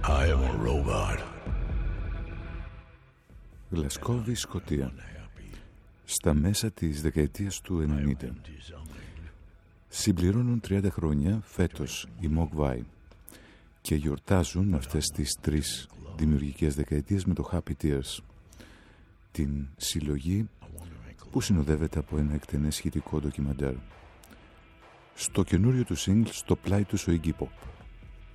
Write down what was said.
I am a robot. Γλασκόβη, Σκωτία. Στα μέσα της δεκαετίας του 90. Συμπληρώνουν 30 χρόνια φέτος οι Mogwai και γιορτάζουν αυτές τις 3 δημιουργικές δεκαετίες με το Happy Tears, την συλλογή που συνοδεύεται από ένα εκτενές σχετικό ντοκιμαντέρ. Στο καινούριο του single «Στο πλάι τους ο Iggy Pop».